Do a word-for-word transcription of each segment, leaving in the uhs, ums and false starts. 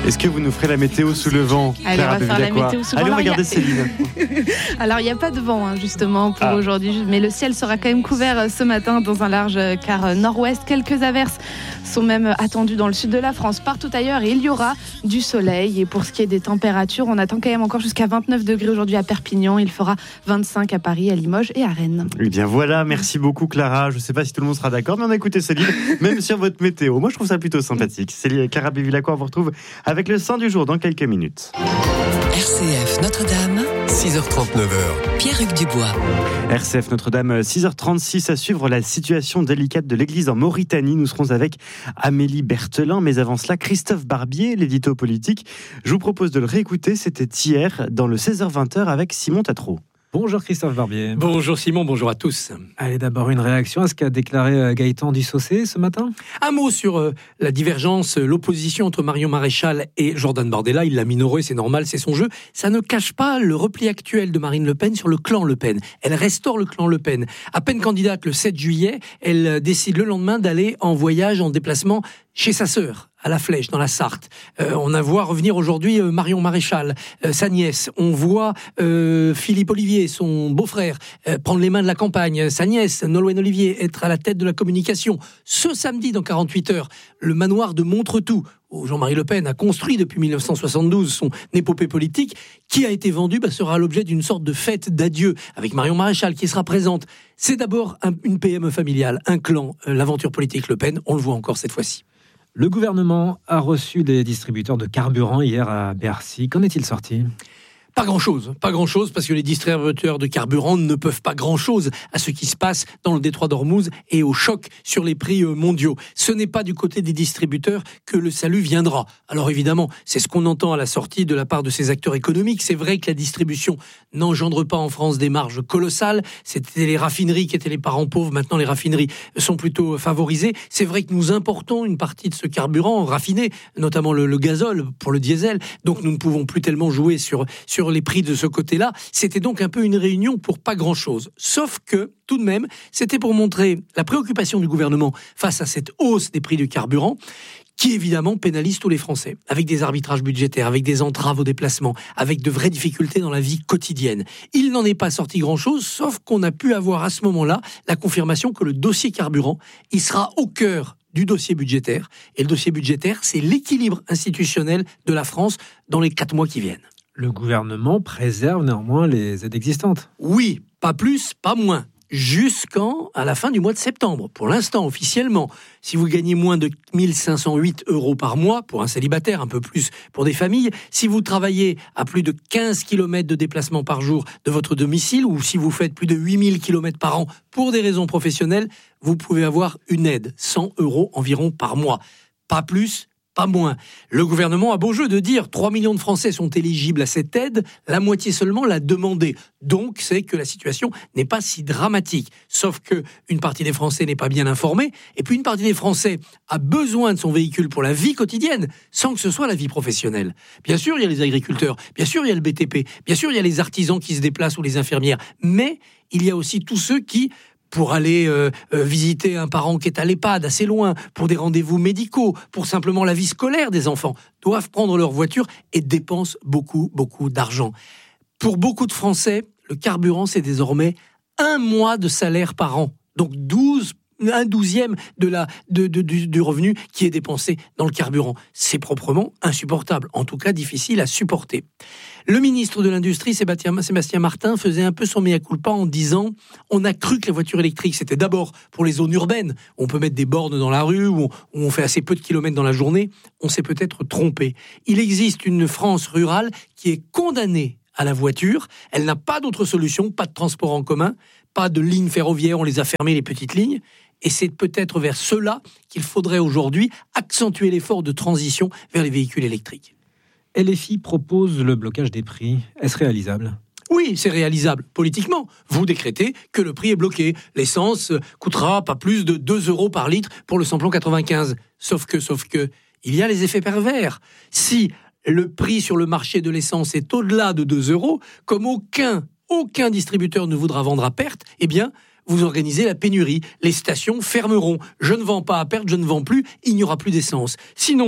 Est-ce que vous nous ferez la météo sous le vent? Allez, on va faire la météo sous le vent. Allez, on va Alors, regarder a... Céline. Alors, il n'y a pas de vent, hein, justement, pour ah. aujourd'hui. Mais le ciel sera quand même couvert ce matin dans un large quart nord-ouest. Quelques averses sont même attendues dans le sud de la France. Partout ailleurs, il y aura du soleil. Et pour ce qui est des températures, on attend quand même encore jusqu'à vingt-neuf degrés aujourd'hui à Perpignan. Il fera vingt-cinq à Paris, à Limoges et à Rennes. Eh bien voilà, merci beaucoup Clara. Je ne sais pas si tout le monde sera d'accord, mais on a écouté Céline, même sur votre météo. Moi, je trouve ça plutôt sympathique. Céline, Clara Bévilacqua, on vous retrouve avec le saint du jour dans quelques minutes. R C F Notre-Dame, six heures trente-neuf. Pierre-Hugues Dubois. R C F Notre-Dame, six heures trente-six, à suivre la situation délicate de l'église en Mauritanie. Nous serons avec Amélie Berthelin, mais avant cela, Christophe Barbier, l'édito politique. Je vous propose de le réécouter, c'était hier dans le seize heures vingt avec Simon Tatro. Bonjour Christophe Barbier. Bonjour Simon, bonjour à tous. Allez, d'abord une réaction à ce qu'a déclaré Gaëtan Dussaucé ce matin. Un mot sur euh, la divergence, l'opposition entre Marion Maréchal et Jordan Bardella. Il l'a minoré, c'est normal, c'est son jeu. Ça ne cache pas le repli actuel de Marine Le Pen sur le clan Le Pen. Elle restaure le clan Le Pen. À peine candidate le sept juillet, elle décide le lendemain d'aller en voyage, en déplacement chez sa sœur, à la Flèche, dans la Sarthe. Euh, on a voit revenir aujourd'hui euh, Marion Maréchal, euh, sa nièce. On voit euh, Philippe Olivier, son beau-frère, euh, prendre les mains de la campagne. Sa nièce, Nolwenn Olivier, être à la tête de la communication. Ce samedi, dans quarante-huit heures, le manoir de Montretout, où Jean-Marie Le Pen a construit depuis dix-neuf cent soixante-douze son épopée politique, qui a été vendu, bah, sera l'objet d'une sorte de fête d'adieu, avec Marion Maréchal qui sera présente. C'est d'abord un, une P M E familiale, un clan, euh, l'aventure politique Le Pen, on le voit encore cette fois-ci. Le gouvernement a reçu des distributeurs de carburant hier à Bercy. Qu'en est-il sorti ? Pas grand-chose, pas grand-chose, parce que les distributeurs de carburant ne peuvent pas grand-chose à ce qui se passe dans le détroit d'Ormuz et au choc sur les prix mondiaux. Ce n'est pas du côté des distributeurs que le salut viendra. Alors évidemment, c'est ce qu'on entend à la sortie de la part de ces acteurs économiques. C'est vrai que la distribution n'engendre pas en France des marges colossales. C'était les raffineries qui étaient les parents pauvres. Maintenant, les raffineries sont plutôt favorisées. C'est vrai que nous importons une partie de ce carburant raffiné, notamment le, le gazole pour le diesel. Donc nous ne pouvons plus tellement jouer sur, sur les prix de ce côté-là. C'était donc un peu une réunion pour pas grand-chose. Sauf que, tout de même, c'était pour montrer la préoccupation du gouvernement face à cette hausse des prix du carburant, qui évidemment pénalise tous les Français, avec des arbitrages budgétaires, avec des entraves aux déplacements, avec de vraies difficultés dans la vie quotidienne. Il n'en est pas sorti grand-chose, sauf qu'on a pu avoir à ce moment-là la confirmation que le dossier carburant, il sera au cœur du dossier budgétaire. Et le dossier budgétaire, c'est l'équilibre institutionnel de la France dans les quatre mois qui viennent. Le gouvernement préserve néanmoins les aides existantes. Oui, pas plus, pas moins. Jusqu'en à la fin du mois de septembre. Pour l'instant, officiellement, si vous gagnez moins de mille cinq cent huit euros par mois, pour un célibataire, un peu plus pour des familles, si vous travaillez à plus de quinze kilomètres de déplacement par jour de votre domicile, ou si vous faites plus de huit mille kilomètres par an pour des raisons professionnelles, vous pouvez avoir une aide, cent euros environ par mois. Pas plus, pas moins. Le gouvernement a beau jeu de dire trois millions de Français sont éligibles à cette aide, la moitié seulement l'a demandé. Donc, c'est que la situation n'est pas si dramatique. Sauf que une partie des Français n'est pas bien informée, et puis une partie des Français a besoin de son véhicule pour la vie quotidienne, sans que ce soit la vie professionnelle. Bien sûr, il y a les agriculteurs, bien sûr, il y a le B T P, bien sûr, il y a les artisans qui se déplacent ou les infirmières, mais il y a aussi tous ceux qui, pour aller euh, euh, visiter un parent qui est à l'EHPAD assez loin, pour des rendez-vous médicaux, pour simplement la vie scolaire des enfants, doivent prendre leur voiture et dépensent beaucoup, beaucoup d'argent. Pour beaucoup de Français, le carburant, c'est désormais un mois de salaire par an. Donc douze, un douzième de la, de, de, du, du revenu qui est dépensé dans le carburant. C'est proprement insupportable, en tout cas difficile à supporter. Le ministre de l'Industrie, Sébastien, Sébastien Martin, faisait un peu son mea culpa en disant « On a cru que la voiture électrique, c'était d'abord pour les zones urbaines, où on peut mettre des bornes dans la rue, où on, où on fait assez peu de kilomètres dans la journée. On s'est peut-être trompé. Il existe une France rurale qui est condamnée à la voiture. Elle n'a pas d'autre solution, pas de transport en commun, pas de lignes ferroviaires, on les a fermées, les petites lignes. Et c'est peut-être vers cela qu'il faudrait aujourd'hui accentuer l'effort de transition vers les véhicules électriques. » L F I propose le blocage des prix. Est-ce réalisable ? Oui, c'est réalisable politiquement. Vous décrétez que le prix est bloqué. L'essence coûtera pas plus de deux euros par litre pour le samplon quatre-vingt-quinze. Sauf que, sauf que, il y a les effets pervers. Si le prix sur le marché de l'essence est au-delà de deux euros, comme aucun, aucun distributeur ne voudra vendre à perte, eh bien, vous organisez la pénurie. Les stations fermeront. Je ne vends pas à perte, je ne vends plus, il n'y aura plus d'essence. Sinon,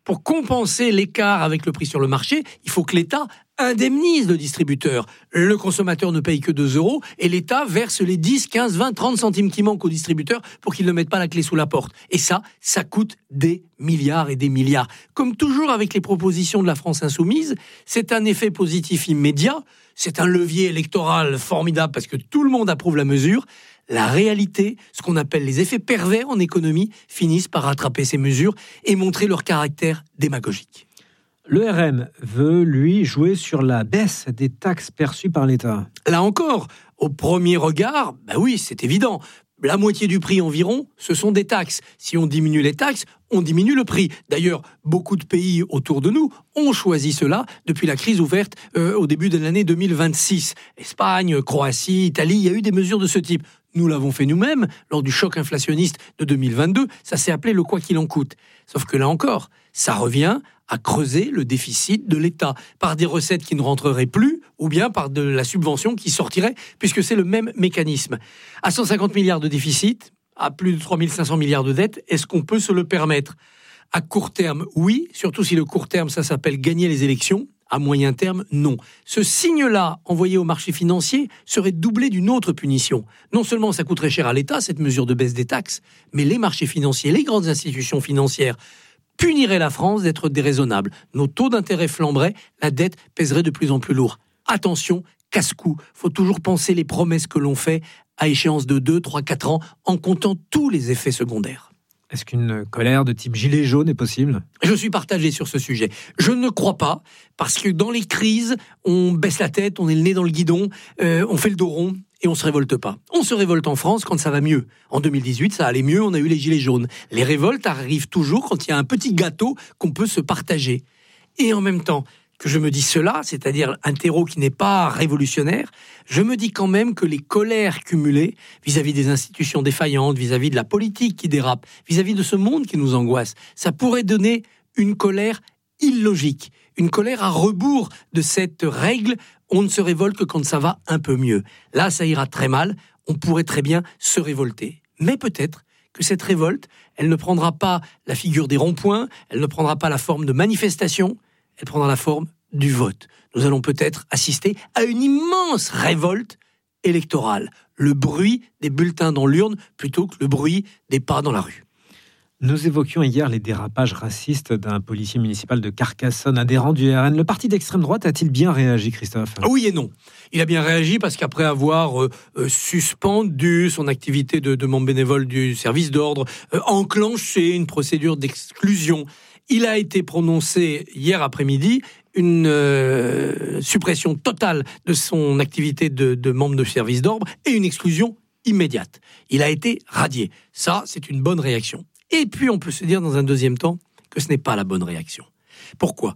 Pour compenser l'écart avec le prix sur le marché, il faut que l'État indemnise le distributeur. Le consommateur ne paye que deux euros et l'État verse les dix, quinze, vingt, trente centimes qui manquent au distributeur pour qu'il ne mette pas la clé sous la porte. Et ça, ça coûte des milliards et des milliards. Comme toujours avec les propositions de la France insoumise, c'est un effet positif immédiat, c'est un levier électoral formidable parce que tout le monde approuve la mesure. La réalité, ce qu'on appelle les effets pervers en économie, finissent par rattraper ces mesures et montrer leur caractère démagogique. Le R N veut, lui, jouer sur la baisse des taxes perçues par l'État. Là encore, au premier regard, bah oui, c'est évident. La moitié du prix environ, ce sont des taxes. Si on diminue les taxes, on diminue le prix. D'ailleurs, beaucoup de pays autour de nous ont choisi cela depuis la crise ouverte euh, au début de l'année deux mille vingt-six. Espagne, Croatie, Italie, il y a eu des mesures de ce type. Nous l'avons fait nous-mêmes lors du choc inflationniste de deux mille vingt-deux. Ça s'est appelé le quoi qu'il en coûte. Sauf que là encore, ça revient à creuser le déficit de l'État par des recettes qui ne rentreraient plus ou bien par de la subvention qui sortirait, puisque c'est le même mécanisme. À cent cinquante milliards de déficit, à plus de trois mille cinq cents milliards de dettes, est-ce qu'on peut se le permettre ? À court terme, oui, surtout si le court terme, ça s'appelle gagner les élections. À moyen terme, non. Ce signe-là, envoyé au marché financier, serait doublé d'une autre punition. Non seulement ça coûterait cher à l'État, cette mesure de baisse des taxes, mais les marchés financiers, les grandes institutions financières, puniraient la France d'être déraisonnable. Nos taux d'intérêt flamberaient, la dette pèserait de plus en plus lourd. Attention, casse-cou, faut toujours penser les promesses que l'on fait à échéance de deux, trois, quatre ans, en comptant tous les effets secondaires. Est-ce qu'une colère de type gilet jaune est possible ? Je suis partagé sur ce sujet. Je ne crois pas, parce que dans les crises, on baisse la tête, on est le nez dans le guidon, euh, on fait le dos rond et on ne se révolte pas. On se révolte en France quand ça va mieux. En deux mille dix-huit, ça allait mieux, on a eu les gilets jaunes. Les révoltes arrivent toujours quand il y a un petit gâteau qu'on peut se partager. Et en même temps que je me dis cela, c'est-à-dire un terreau qui n'est pas révolutionnaire, je me dis quand même que les colères cumulées vis-à-vis des institutions défaillantes, vis-à-vis de la politique qui dérape, vis-à-vis de ce monde qui nous angoisse, ça pourrait donner une colère illogique, une colère à rebours de cette règle « on ne se révolte que quand ça va un peu mieux ». Là, ça ira très mal, on pourrait très bien se révolter. Mais peut-être que cette révolte, elle ne prendra pas la figure des ronds-points, elle ne prendra pas la forme de manifestation, elle prendra la forme du vote. Nous allons peut-être assister à une immense révolte électorale. Le bruit des bulletins dans l'urne plutôt que le bruit des pas dans la rue. Nous évoquions hier les dérapages racistes d'un policier municipal de Carcassonne, adhérent du R N. Le parti d'extrême droite a-t-il bien réagi, Christophe ? Oui et non. Il a bien réagi parce qu'après avoir euh, euh, suspendu son activité de, de membre bénévole du service d'ordre, euh, enclenché une procédure d'exclusion, il a été prononcé hier après-midi une euh, suppression totale de son activité de, de membre de service d'ordre et une exclusion immédiate. Il a été radié. Ça, c'est une bonne réaction. Et puis, on peut se dire dans un deuxième temps que ce n'est pas la bonne réaction. Pourquoi ?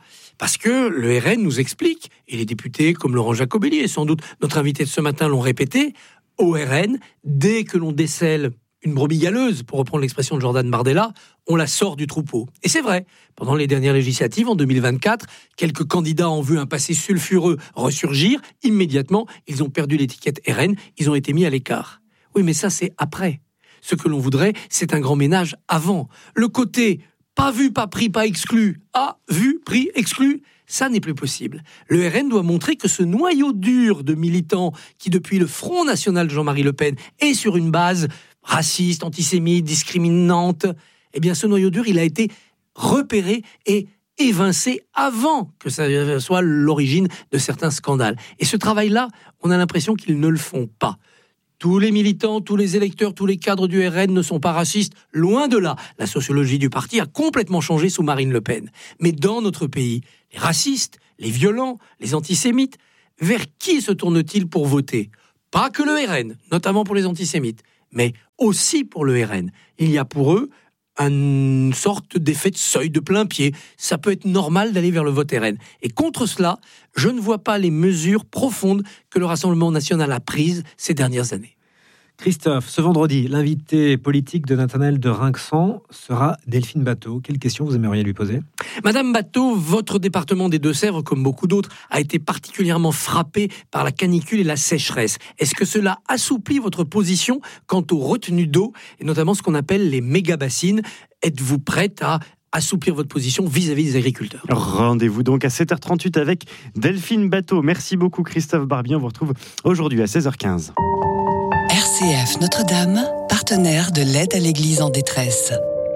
Parce que le R N nous explique, et les députés comme Laurent Jacobelli et sans doute notre invité de ce matin l'ont répété, au R N, dès que l'on décèle une brebis galeuse, pour reprendre l'expression de Jordan Bardella, on la sort du troupeau. Et c'est vrai, pendant les dernières législatives, en deux mille vingt-quatre, quelques candidats ont vu un passé sulfureux ressurgir. Immédiatement, ils ont perdu l'étiquette R N, ils ont été mis à l'écart. Oui, mais ça, c'est après. Ce que l'on voudrait, c'est un grand ménage avant. Le côté pas vu, pas pris, pas exclu, ah, vu, pris, exclu, ça n'est plus possible. Le R N doit montrer que ce noyau dur de militants qui, depuis le Front National de Jean-Marie Le Pen, est sur une base raciste, antisémite, discriminante, eh bien ce noyau dur, il a été repéré et évincé avant que ça soit l'origine de certains scandales. Et ce travail-là, on a l'impression qu'ils ne le font pas. Tous les militants, tous les électeurs, tous les cadres du R N ne sont pas racistes, loin de là. La sociologie du parti a complètement changé sous Marine Le Pen. Mais dans notre pays, les racistes, les violents, les antisémites, vers qui se tournent-ils pour voter ? Pas que le R N, notamment pour les antisémites, mais aussi pour le R N. Il y a pour eux une sorte d'effet de seuil de plein pied. Ça peut être normal d'aller vers le vote R N. Et contre cela, je ne vois pas les mesures profondes que le Rassemblement national a prises ces dernières années. Christophe, ce vendredi, l'invité politique de Nathanaël de Rinxan sera Delphine Batho. Quelle question vous aimeriez lui poser ? Madame Batho, votre département des Deux-Sèvres, comme beaucoup d'autres, a été particulièrement frappé par la canicule et la sécheresse. Est-ce que cela assouplit votre position quant aux retenues d'eau, et notamment ce qu'on appelle les méga-bassines ? Êtes-vous prête à assouplir votre position vis-à-vis des agriculteurs. Rendez-vous donc à sept heures trente-huit avec Delphine Bateau. Merci beaucoup Christophe Barbier. On vous retrouve aujourd'hui à seize heures quinze. R C F Notre-Dame, partenaire de l'aide à l'Église en détresse.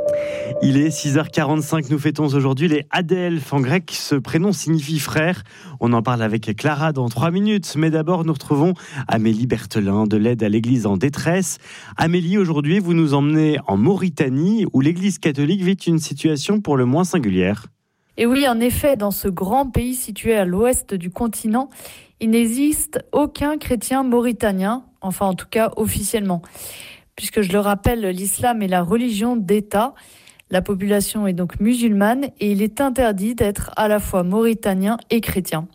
Il est six heures quarante-cinq, nous fêtons aujourd'hui les Adelphes. En grec, ce prénom signifie frère. On en parle avec Clara dans trois minutes. Mais d'abord, nous retrouvons Amélie Berthelin de l'aide à l'Église en détresse. Amélie, aujourd'hui, vous nous emmenez en Mauritanie, où l'Église catholique vit une situation pour le moins singulière. Et oui, en effet, dans ce grand pays situé à l'ouest du continent, il n'existe aucun chrétien mauritanien, enfin en tout cas officiellement. Puisque je le rappelle, l'islam est la religion d'État. La population est donc musulmane et il est interdit d'être à la fois mauritanien et chrétien.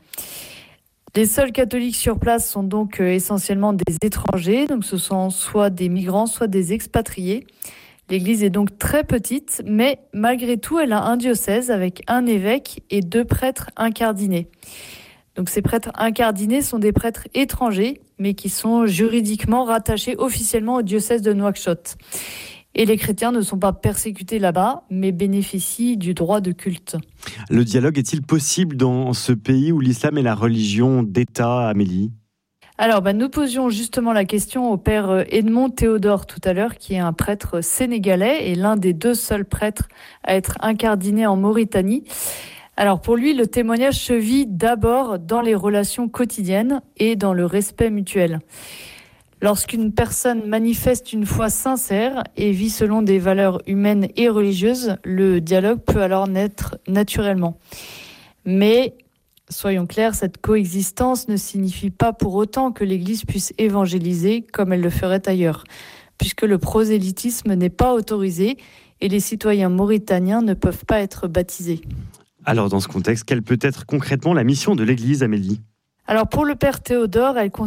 Les seuls catholiques sur place sont donc essentiellement des étrangers, donc ce sont soit des migrants, soit des expatriés. L'église est donc très petite, mais malgré tout, elle a un diocèse avec un évêque et deux prêtres incardinés. Donc ces prêtres incardinés sont des prêtres étrangers, mais qui sont juridiquement rattachés officiellement au diocèse de Nouakchott. Et les chrétiens ne sont pas persécutés là-bas, mais bénéficient du droit de culte. Le dialogue est-il possible dans ce pays où l'islam est la religion d'État, Amélie ? Alors, bah, nous posions justement la question au père Edmond Théodore tout à l'heure, qui est un prêtre sénégalais et l'un des deux seuls prêtres à être incardiné en Mauritanie. Alors pour lui, le témoignage se vit d'abord dans les relations quotidiennes et dans le respect mutuel. Lorsqu'une personne manifeste une foi sincère et vit selon des valeurs humaines et religieuses, le dialogue peut alors naître naturellement. Mais, soyons clairs, cette coexistence ne signifie pas pour autant que l'Église puisse évangéliser comme elle le ferait ailleurs, puisque le prosélytisme n'est pas autorisé et les citoyens mauritaniens ne peuvent pas être baptisés. Alors dans ce contexte, quelle peut être concrètement la mission de l'Église, Amélie ? Alors pour le père Théodore, elle